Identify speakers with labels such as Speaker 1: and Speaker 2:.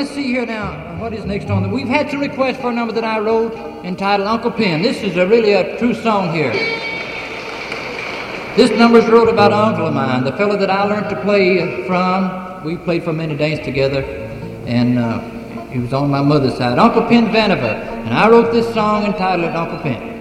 Speaker 1: let's see here now. What is next on? We've had some requests for a number that I wrote entitled Uncle Pen. This is really a true song here. This number's wrote about an uncle of mine, the fellow that I learned to play from. We played for many days together, and he was on my mother's side, Uncle Pen Vannevar. And I wrote this song entitled Uncle Pen.